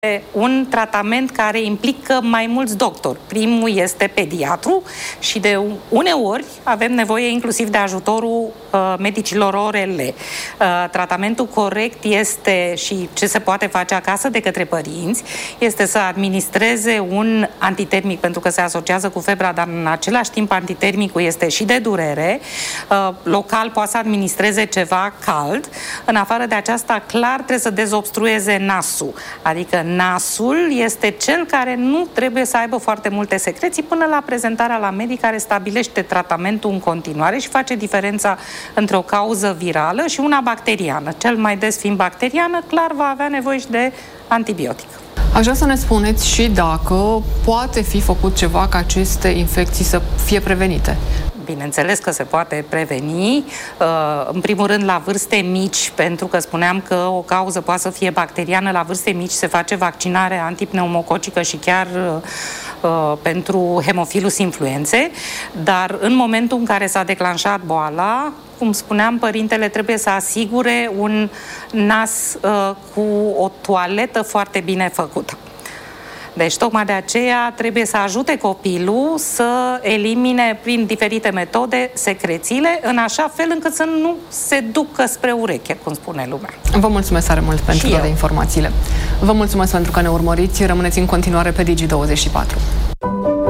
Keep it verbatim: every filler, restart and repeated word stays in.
un tratament care implică mai mulți doctori. Primul este pediatru și de uneori avem nevoie inclusiv de ajutorul uh, medicilor O R L. Uh, tratamentul corect este, și ce se poate face acasă de către părinți, este să administreze un antitermic, pentru că se asociază cu febra, dar în același timp antitermicul este și de durere. Uh, local poate să administreze ceva cald. În afară de aceasta, clar trebuie să dezobstrueze nasul. Adică nasul este cel care nu trebuie să aibă foarte multe secreții până la prezentarea la medic, care stabilește tratamentul în continuare și face diferența între o cauză virală și una bacteriană. Cel mai des fiind bacteriană, clar va avea nevoie și de antibiotic. Aș vrea să ne spuneți și dacă poate fi făcut ceva ca aceste infecții să fie prevenite. Bineînțeles că se poate preveni, în primul rând la vârste mici, pentru că spuneam că o cauză poate să fie bacteriană. La vârste mici se face vaccinare antipneumococică și chiar uh, pentru Haemophilus influenzae, dar în momentul în care s-a declanșat boala, cum spuneam, părintele trebuie să asigure un nas uh, cu o toaletă foarte bine făcută. Deci, tocmai de aceea trebuie să ajute copilul să elimine prin diferite metode secrețiile, în așa fel încât să nu se ducă spre ureche, cum spune lumea. Vă mulțumesc tare mult pentru toate informațiile. Vă mulțumesc pentru că ne urmăriți. Rămâneți în continuare pe Digi douăzeci și patru.